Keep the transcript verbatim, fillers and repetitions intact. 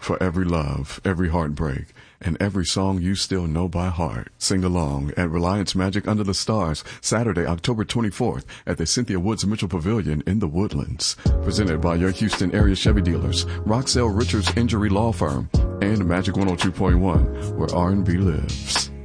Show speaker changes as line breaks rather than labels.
for every love, every heartbreak, and every song you still know by heart. Sing along at Reliance Magic Under the Stars, Saturday, October twenty-fourth at the Cynthia Woods Mitchell Pavilion in the Woodlands. Presented by your Houston area Chevy dealers, Roxell Richards Injury Law Firm, and Magic one oh two point one, where R and B lives.